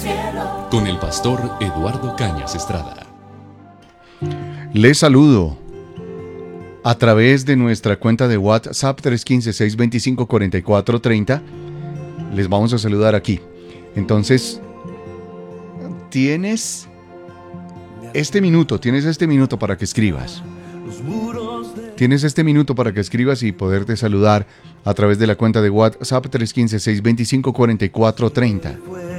Con el pastor Eduardo Cañas Estrada. Les saludo a través de nuestra cuenta de WhatsApp 315-625-4430. Les vamos a saludar aquí. Entonces, tienes este minuto para que escribas. Tienes este minuto para que escribas y poderte saludar a través de la cuenta de WhatsApp 315-625-4430.